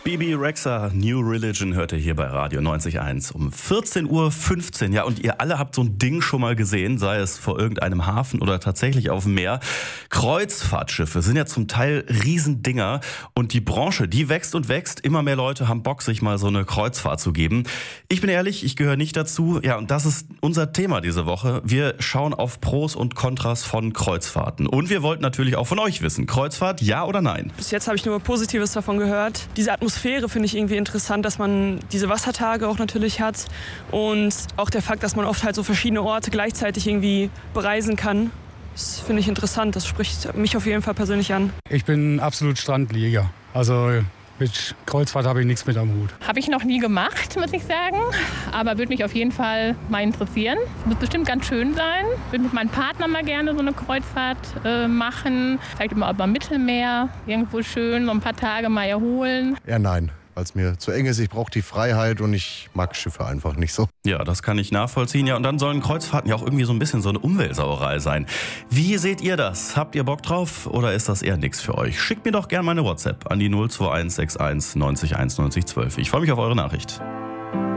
Bebe Rexha, New Religion, hört ihr hier bei Radio 90.1 um 14.15 Uhr. Ja, und ihr alle habt so ein Ding schon mal gesehen, sei es vor irgendeinem Hafen oder tatsächlich auf dem Meer. Kreuzfahrtschiffe sind ja zum Teil Riesendinger und die Branche, die wächst und wächst. Immer mehr Leute haben Bock, sich mal so eine Kreuzfahrt zu geben. Ich bin ehrlich, ich gehöre nicht dazu. Ja, und das ist unser Thema diese Woche. Wir schauen auf Pros und Kontras von Kreuzfahrten. Und wir wollten natürlich auch von euch wissen, Kreuzfahrt, ja oder nein? Bis jetzt habe ich nur Positives davon gehört. Diese Atmosphäre finde ich irgendwie interessant, dass man diese Wassertage auch natürlich hat und auch der Fakt, dass man oft halt so verschiedene Orte gleichzeitig irgendwie bereisen kann. Das finde ich interessant, das spricht mich auf jeden Fall persönlich an. Ich bin absolut Strandlieger, also mit Kreuzfahrt habe ich nichts mit am Hut. Habe ich noch nie gemacht, muss ich sagen, aber würde mich auf jeden Fall mal interessieren. Wird bestimmt ganz schön sein. Würde mit meinem Partner mal gerne so eine Kreuzfahrt machen. Vielleicht immer über Mittelmeer, irgendwo schön, so ein paar Tage mal erholen. Ja, nein, weil es mir zu eng ist. Ich brauche die Freiheit und ich mag Schiffe einfach nicht so. Ja, das kann ich nachvollziehen. Ja, und dann sollen Kreuzfahrten ja auch irgendwie so ein bisschen so eine Umweltsauerei sein. Wie seht ihr das? Habt ihr Bock drauf oder ist das eher nichts für euch? Schickt mir doch gerne meine WhatsApp an die 02161 90 1 90 12. Ich freue mich auf eure Nachricht.